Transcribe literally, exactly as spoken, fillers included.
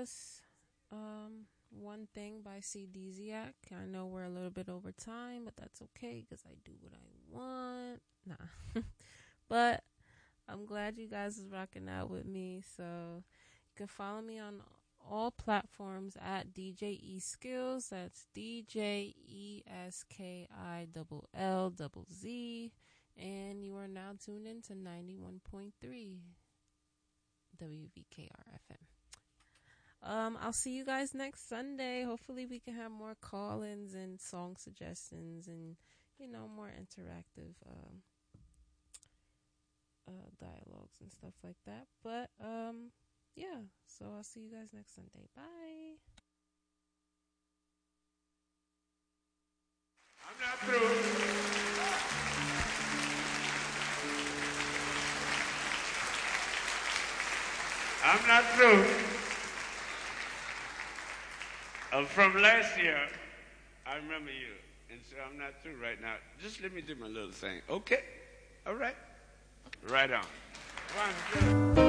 us um, One Thing by C D Ziak. I know we're a little bit over time, but that's okay because I do what I want. Nah. But I'm glad you guys is rocking out with me. So you can follow me on all platforms at D J E Skills. That's D J E S K I L L double Z. And you are now tuned in to ninety-one point three W V K R F M. Um, I'll see you guys next Sunday. Hopefully we can have more call-ins and song suggestions and, you know, more interactive um, uh, dialogues and stuff like that. But, um, yeah, so I'll see you guys next Sunday. Bye. I'm not through. I'm not through. Uh, from last year, I remember you, and so I'm not through right now. Just let me do my little thing, okay? All right? Right on. One, two.